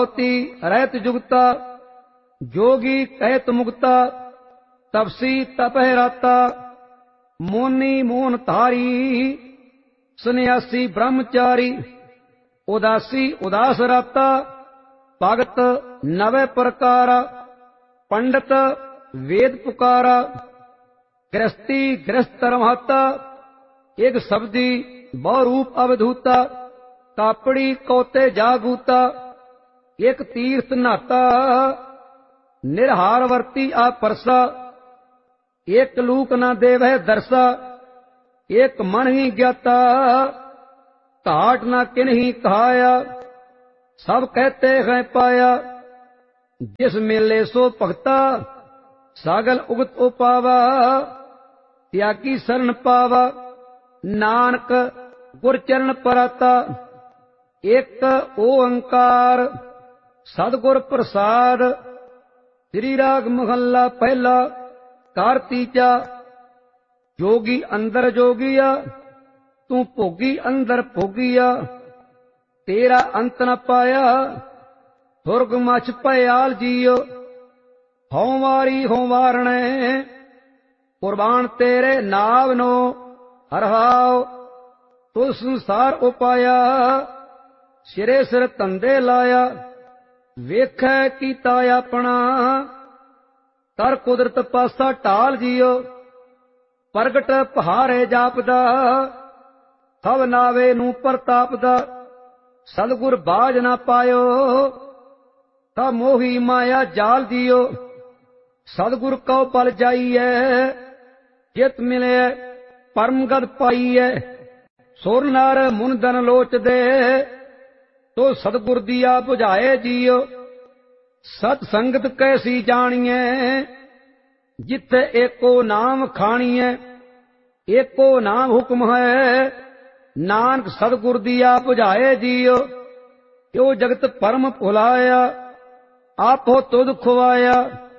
रहत जुगता, जोगी कहत मुक्ता, तपसी तपह राता, मोनी मोहन धारी, सन्यासी ब्रह्मचारी, उदासी उदास राता, भगत नवे प्रकारा, पंडित वेद पुकारा, गृहस्थी गृहस्थ रमाता, एक शब्दी बहु रूप अवधूता, कापड़ी कौते जागूता, एक तीर्थ नाता, निरहार वर्ती आ परसा, एक लूक न देवह दरसा, एक मन ही ज्ञाता, घाट न किन्हीं कहाया, सब कहते हैं पाया, जिस मेले सो भगता, सागल उगत उपावा, त्यागी शरण पावा, नानक गुर चरण पराता, एक ओंकार सतगुर प्रसाद। श्री राग महला पहला कार तीजा। जोगी अंदर जोगिया, तू भोगी अंदर भोगिया, तेरा अंत न पाया, सुरग मछ भयाल जियो, होवारी होवारणे, कुर्बान तेरे नाव नो हरहाओ, तू संसार उपाया, सिरे सिर धंधे लाया, वेखै कीता अपना, कर कुदरत पासा टाल जियो, प्रगट पहारे जापदा, सब नावे नू प्रतापदा, सतगुर बाज ना पायो, ता मोही माया जाल दियो, सतगुर कौ पल जाइए, जित मिले परम गद पाइए, सुर नर मुन धन लोच दे, तो सतगुर दिया बुझाए जियो, सत संगत कैसी जानिए, जिथे एको नाम खानिए, एको नाम हुक्म है, नानक सतगुर दिया बुझाए जियो, यो जगत परम भुलाया, आपो तुध खुआया,